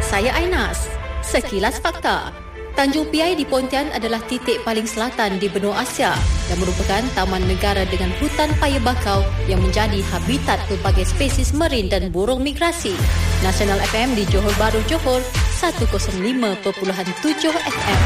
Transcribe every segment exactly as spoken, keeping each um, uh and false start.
Saya Ainas. Sekilas Fakta. Tanjung Piai di Pontian adalah titik paling selatan di benua Asia dan merupakan taman negara dengan hutan paya bakau yang menjadi habitat pelbagai spesies marin dan burung migrasi. Nasional F M di Johor Bahru, Johor, seratus lima perpuluhan tujuh F M.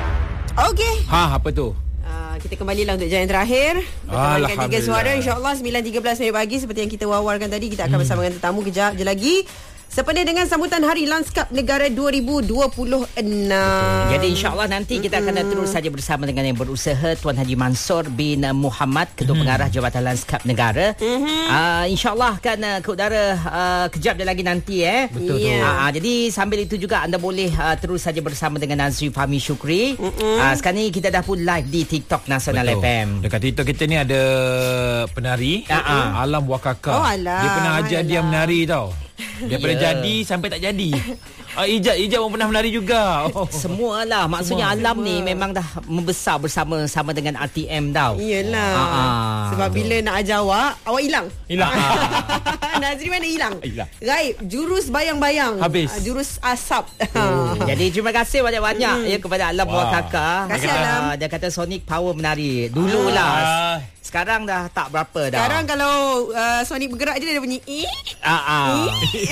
Okey. Ha, apa tu? Uh, kita kembalilah untuk jam terakhir. Berkembangkan tiga suara. InsyaAllah sembilan tiga belas pagi seperti yang kita wawarkan tadi. Kita akan hmm. bersama dengan tetamu kejap je lagi. Sepenuh dengan sambutan Hari Lanskap Negara dua ribu dua puluh enam. Jadi insyaAllah nanti kita akan mm-hmm. terus saja bersama dengan yang berusaha Tuan Haji Mansur bin Muhammad, Ketua mm-hmm. Pengarah Jabatan Lanskap Negara. Mm-hmm. uh, InsyaAllah kan uh, ke udara uh, kejap je lagi nanti eh. Betul yeah. tu uh, Jadi sambil itu juga anda boleh uh, terus saja bersama dengan Nazri Fahmi Syukri. mm-hmm. uh, Sekarang ni kita dah pun live di TikTok Nasional Betul. F M. Dekat TikTok kita ni ada penari uh-huh. Alam Wakaka. Oh, alam. Dia pernah ajar alam. dia menari tau. Dia pernah yeah. jadi sampai tak jadi. Ah, Ijat Ijat pun pernah menari juga. Oh. Semualah. Maksudnya Semua. alam Semua. ni memang dah membesar bersama sama dengan R T M tau. Iyalah. Ah, Sebab betul. bila nak ajar awak, awak hilang. Hilang. Nazri mana hilang? Hilang. Gaib. Jurus bayang-bayang. Habis. Jurus asap. Oh. Jadi terima kasih banyak-banyak hmm. ya kepada Alam wow. Wakaka. Terima kasih Alam. Uh, dia kata Sonic power menari. Dululah. Ah. Sekarang dah tak berapa dah. Sekarang kalau uh, Sonic bergerak je dia bunyi i. Ah ah.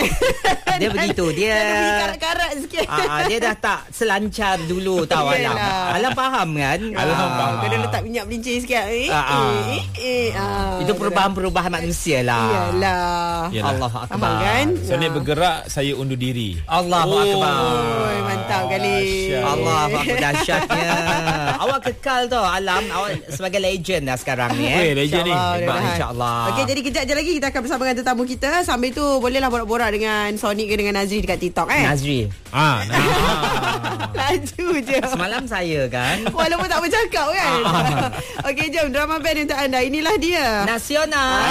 Dia begitu. Dia karat-karat sikit. Ah, dia dah tak selancar dulu tahu Alam. Alam faham kan? Alam faham. Kena letak minyak melincing sikit. Eh, ah, ah. eh, eh, ah. Itu perubahan-perubahan manusia lah. Iyalah. Allah Akbar. Faham kan? Sonic bergerak, saya undur diri. Allahu oh. Akbar. Oh, mantap kali. Allah Akbar, dahsyatnya. Awak kekal tau Alam. Awak sebagai legend dah sekarang ni. Eh, legend ni. InsyaAllah. Okey, jadi kejap je lagi kita akan bersama dengan tetamu kita. Sambil tu bolehlah borak-borak dengan Sonic ke dengan Nazri dekat TikTok eh. Nazri. Ah, nah. Laju je. Semalam saya kan. Walaupun tak bercakap kan. Okey, jom drama band untuk anda. Inilah dia. Nasional.